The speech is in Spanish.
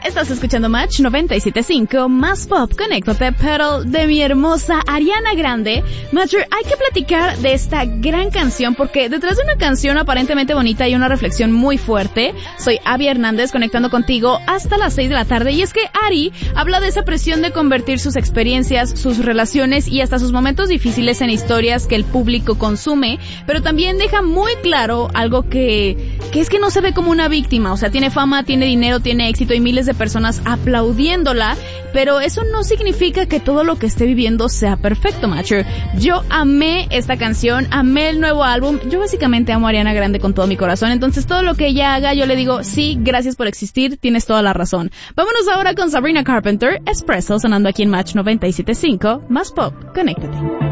Estás escuchando Match 97.5, más pop, conéctate, pero de mi hermosa Ariana Grande. Matcher, hay que platicar de esta gran canción porque detrás de una canción aparentemente bonita hay una reflexión muy fuerte. Soy Abby Hernández conectando contigo hasta las 6 de la tarde y es que Ari habla de esa presión de convertir sus experiencias, sus relaciones y hasta sus momentos difíciles en historias que el público consume, pero también deja muy claro algo que es que no se ve como una víctima, o sea, tiene fama, tiene dinero, tiene éxito y miles de personas aplaudiéndola, pero eso no significa que todo lo que esté viviendo sea perfecto, Matcher. Yo amé esta canción, amé el nuevo álbum, yo básicamente amo a Ariana Grande con todo mi corazón, entonces todo lo que ella haga yo le digo, sí, gracias por existir, tienes toda la razón. Vámonos ahora con Sabrina Carpenter, Espresso, sonando aquí en Match 97.5, más pop, conéctate.